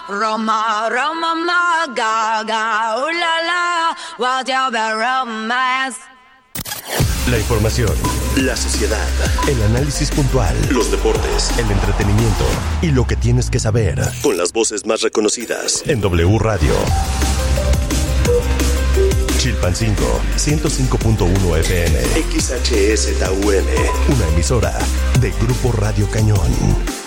Roma, Roma, ma, gaga, la, la, what your romance. La información, la sociedad, el análisis puntual, los deportes, el entretenimiento y lo que tienes que saber. Con las voces más reconocidas en W Radio. Chilpancingo, 105.1 FM. XHSTUM, una emisora de Grupo Radio Cañón.